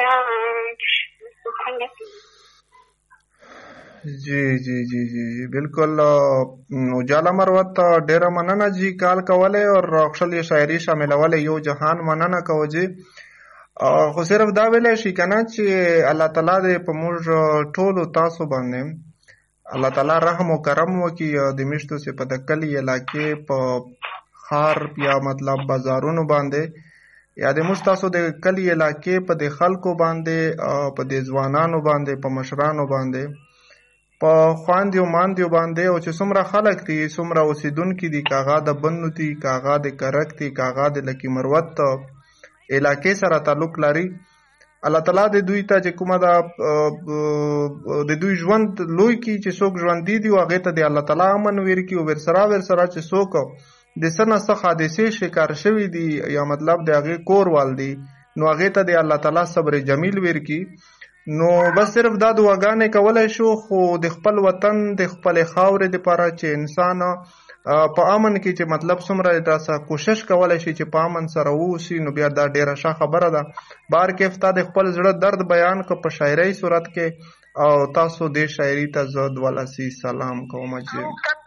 جی جی جی جی بالکل. اجالا مروت ډیره مننه جی کال کولی او خپل شاعري شاملولی. یو جهان مننه کوو جی. خو صرف دا ویلی شي که نه چې الله تعالی دې په موږ ټولو تاسو باندې الله تعالی رحم و کرم وکړي. د میشتو چې په د کلي علاقې په ښار یا مطلب بازارونو باندې یا د موږ تاسو د کلي علاقې په د خلکو باندې په د ځوانانو باندې په مشرانو باندې په خواندیو ماندیو باندې او چې څومره خلک دي څومره اوسېدونکي دي که هغه د بنو دي که هغه د کرک دي که هغه د لکي مروت علاقې سره تعلق لري الله تعالی د دوی ته چې کومه ده د دوی ژوند لوی کړي چې څوک ژوندي دي او هغې ته د الله تعالی امن ورکړي او ورسره چې څوک د څه نه څه حادثې شکار شوي دي یا مطلب د هغې کوروال دي نو هغې ته د الله تعالی صبر جمیل ورکړي. نو بس صرف دا دعاګانې کولی شو خو د خپل وطن د خپلې خاورې دپاره چې انسان په امن کې چې مطلب څومره داسې کوشش کولی شي چې په امن سره واوسي نو بیا دا ډېره ښه خبره ده. بهر کیف تا د خپل زړه درد بیان که په شاعرۍ صورت کې او تاسو دې شاعري ته زه دولسي سلام کوم جی.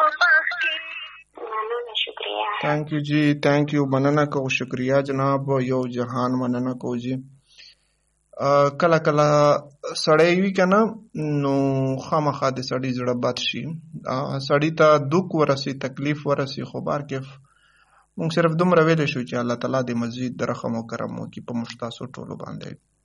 تhank you جی thank you مننه کوو شکریه جناب یو جهان مننه کوو جی. کله کله سړی وي که نه نو خامخا د سړي زړه بد شي سړي ته دوک ورسي تکلیف ورسي خو بار کیف مونږ صرف دومره ویلی شو چې الله تعالی د مزید د رحم و کرم وکړي په موږ تاسو ټولو باندې.